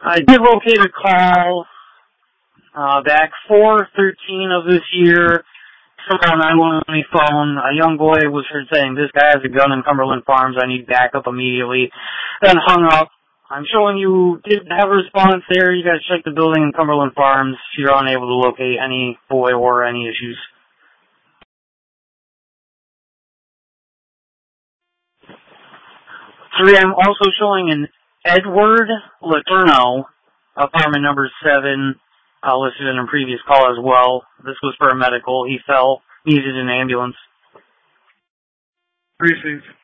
I did locate a call back 4/13 of this year. Somehow 911 phone. A young boy was heard saying, "This guy has a gun in Cumberland Farms. I need backup immediately." Then hung up. I'm showing you did have a response there. You guys checked the building in Cumberland Farms. You're unable to locate any boy or any issues. 3, I'm also showing an Edward Letourneau, apartment number 7, listed in a previous call as well. This was for a medical. He fell, needed an ambulance. Received.